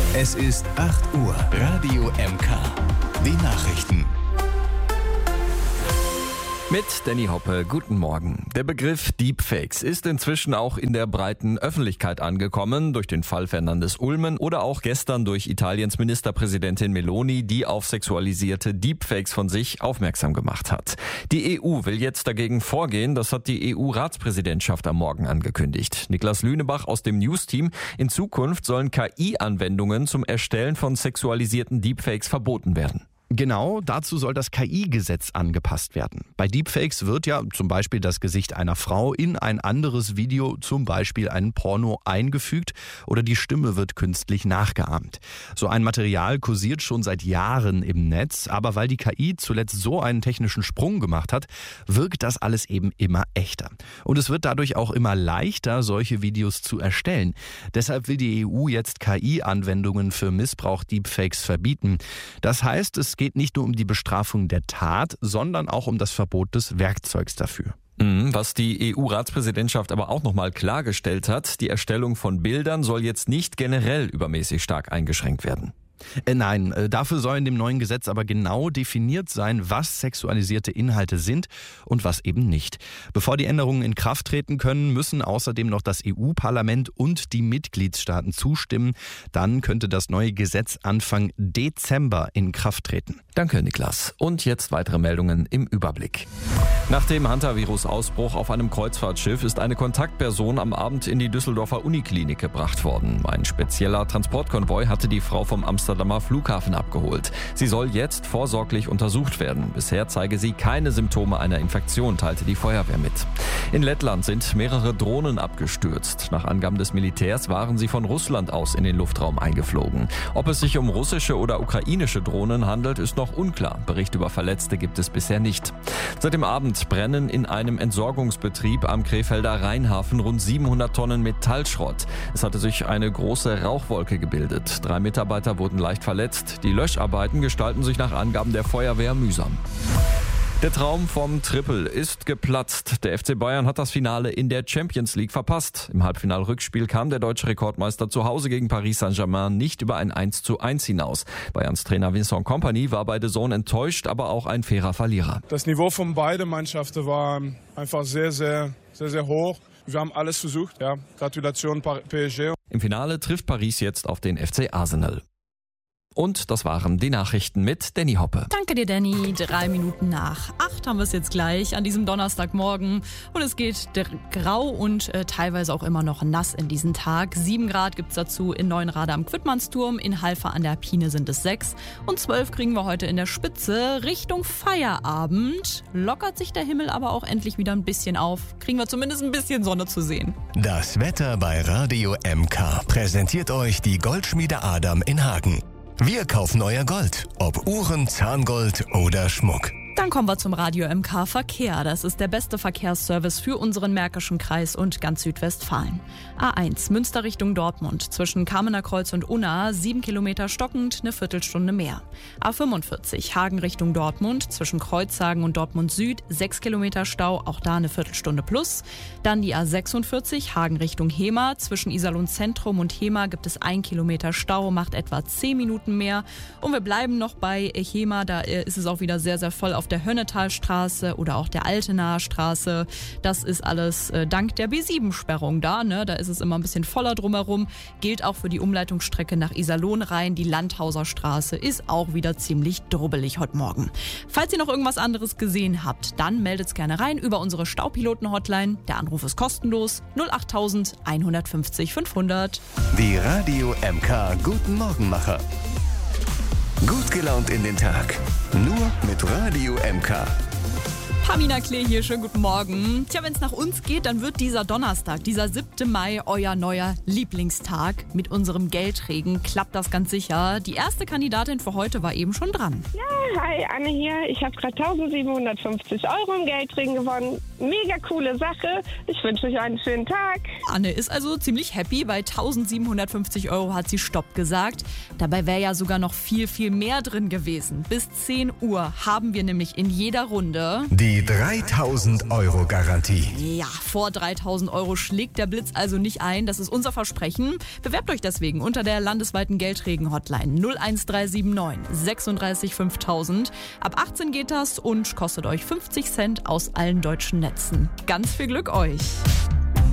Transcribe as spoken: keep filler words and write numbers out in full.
Es ist acht Uhr. Radio M K. Die Nachrichten. Mit Danny Hoppe, guten Morgen. Der Begriff Deepfakes ist inzwischen auch in der breiten Öffentlichkeit angekommen, durch den Fall Fernandes Ulmen oder auch gestern durch Italiens Ministerpräsidentin Meloni, die auf sexualisierte Deepfakes von sich aufmerksam gemacht hat. Die E U will jetzt dagegen vorgehen, das hat die E U-Ratspräsidentschaft am Morgen angekündigt. Niklas Lünebach aus dem News-Team: In Zukunft sollen K I-Anwendungen zum Erstellen von sexualisierten Deepfakes verboten werden. Genau, dazu soll das K I-Gesetz angepasst werden. Bei Deepfakes wird ja zum Beispiel das Gesicht einer Frau in ein anderes Video, zum Beispiel ein Porno, eingefügt oder die Stimme wird künstlich nachgeahmt. So ein Material kursiert schon seit Jahren im Netz, aber weil die K I zuletzt so einen technischen Sprung gemacht hat, wirkt das alles eben immer echter. Und es wird dadurch auch immer leichter, solche Videos zu erstellen. Deshalb will die E U jetzt K I-Anwendungen für Missbrauch Deepfakes verbieten. Das heißt, es Es geht nicht nur um die Bestrafung der Tat, sondern auch um das Verbot des Werkzeugs dafür. Was die E U-Ratspräsidentschaft aber auch nochmal klargestellt hat: Die Erstellung von Bildern soll jetzt nicht generell übermäßig stark eingeschränkt werden. Äh, nein, äh, dafür soll in dem neuen Gesetz aber genau definiert sein, was sexualisierte Inhalte sind und was eben nicht. Bevor die Änderungen in Kraft treten können, müssen außerdem noch das E U-Parlament und die Mitgliedstaaten zustimmen. Dann könnte das neue Gesetz Anfang Dezember in Kraft treten. Danke, Niklas. Und jetzt weitere Meldungen im Überblick. Nach dem Hantavirus-Ausbruch auf einem Kreuzfahrtschiff ist eine Kontaktperson am Abend in die Düsseldorfer Uniklinik gebracht worden. Ein spezieller Transportkonvoi hatte die Frau vom Amsterdamer Flughafen abgeholt. Sie soll jetzt vorsorglich untersucht werden. Bisher zeige sie keine Symptome einer Infektion, teilte die Feuerwehr mit. In Lettland sind mehrere Drohnen abgestürzt. Nach Angaben des Militärs waren sie von Russland aus in den Luftraum eingeflogen. Ob es sich um russische oder ukrainische Drohnen handelt, ist noch unklar. Bericht über Verletzte gibt es bisher nicht. Seit dem Abend brennen in einem Entsorgungsbetrieb am Krefelder Rheinhafen rund siebenhundert Tonnen Metallschrott. Es hatte sich eine große Rauchwolke gebildet. Drei Mitarbeiter wurden leicht verletzt. Die Löscharbeiten gestalten sich nach Angaben der Feuerwehr mühsam. Der Traum vom Triple ist geplatzt. Der F C Bayern hat das Finale in der Champions League verpasst. Im Halbfinalrückspiel kam der deutsche Rekordmeister zu Hause gegen Paris Saint-Germain nicht über ein eins zu eins hinaus. Bayerns Trainer Vincent Kompany war bei D A Z N enttäuscht, aber auch ein fairer Verlierer. Das Niveau von beiden Mannschaften war einfach sehr, sehr, sehr, sehr hoch. Wir haben alles versucht. Ja. Gratulation P S G. Im Finale trifft Paris jetzt auf den F C Arsenal. Und das waren die Nachrichten mit Danny Hoppe. Danke dir, Danny. Drei Minuten nach acht haben wir es jetzt gleich an diesem Donnerstagmorgen. Und es geht grau und äh, teilweise auch immer noch nass in diesen Tag. Sieben Grad gibt es dazu in Neuenrade am Quidmannsturm. In Halfa an der Alpine sind es sechs. Und zwölf kriegen wir heute in der Spitze. Richtung Feierabend lockert sich der Himmel aber auch endlich wieder ein bisschen auf. Kriegen wir zumindest ein bisschen Sonne zu sehen. Das Wetter bei Radio M K präsentiert euch die Goldschmiede Adam in Hagen. Wir kaufen euer Gold, ob Uhren, Zahngold oder Schmuck. Dann kommen wir zum Radio M K Verkehr. Das ist der beste Verkehrsservice für unseren Märkischen Kreis und ganz Südwestfalen. A eins, Münster Richtung Dortmund. Zwischen Kamener Kreuz und Unna, sieben Kilometer stockend, eine Viertelstunde mehr. A fünfundvierzig, Hagen Richtung Dortmund. Zwischen Kreuzhagen und Dortmund Süd, sechs Kilometer Stau, auch da eine Viertelstunde plus. Dann die A sechsundvierzig, Hagen Richtung Hemer. Zwischen Iserlohn Zentrum und Hemer gibt es ein Kilometer Stau, macht etwa zehn Minuten mehr. Und wir bleiben noch bei Hemer, da ist es auch wieder sehr, sehr voll auf der Hönnetalstraße oder auch der Altenaer Straße. Das ist alles äh, dank der B sieben Sperrung da. Ne? Da ist es immer ein bisschen voller drumherum. Gilt auch für die Umleitungsstrecke nach Iserlohn rein. Die Landhauser Straße ist auch wieder ziemlich drubbelig heute Morgen. Falls ihr noch irgendwas anderes gesehen habt, dann meldet's gerne rein über unsere Staupiloten-Hotline. Der Anruf ist kostenlos. null acht eins fünf null fünfhundert. Die Radio M K Guten Morgenmacher. Gut gelaunt in den Tag. Nur mit Radio M K. Pamina Klee hier, schönen guten Morgen. Tja, wenn es nach uns geht, dann wird dieser Donnerstag, dieser siebte Mai, euer neuer Lieblingstag. Mit unserem Geldregen klappt das ganz sicher. Die erste Kandidatin für heute war eben schon dran. Ja, hi, Anne hier. Ich habe gerade eintausendsiebenhundertfünfzig Euro im Geldregen gewonnen. Mega coole Sache. Ich wünsche euch einen schönen Tag. Anne ist also ziemlich happy. Bei eintausendsiebenhundertfünfzig Euro hat sie Stopp gesagt. Dabei wäre ja sogar noch viel, viel mehr drin gewesen. Bis zehn Uhr haben wir nämlich in jeder Runde die die dreitausend Euro Garantie. Ja, vor dreitausend Euro schlägt der Blitz also nicht ein. Das ist unser Versprechen. Bewerbt euch deswegen unter der landesweiten Geldregen-Hotline null eins drei sieben neun sechsunddreißig fünftausend. Ab achtzehn geht das und kostet euch fünfzig Cent aus allen deutschen Netzen. Ganz viel Glück euch!